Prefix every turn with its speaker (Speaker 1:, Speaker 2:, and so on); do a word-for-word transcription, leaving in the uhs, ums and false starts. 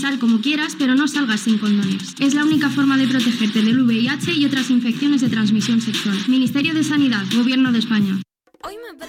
Speaker 1: sal como quieras, pero no salgas sin condones. Es la única forma de protegerte del V I H y otras infecciones de transmisión sexual. Ministerio de Sanidad, Gobierno de España.
Speaker 2: Hoy me